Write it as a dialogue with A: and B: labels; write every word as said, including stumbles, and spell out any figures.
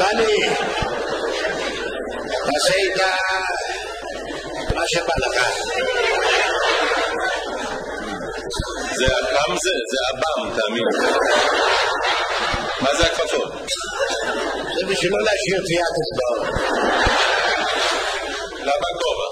A: דני, תעשה איתה מה שבא לך.
B: זה אבם זה? זה אבם, תאמין. מה זה הכפפות?
A: זה בשביל לא להשאיר טביעת אצבעות.
B: למה גובה?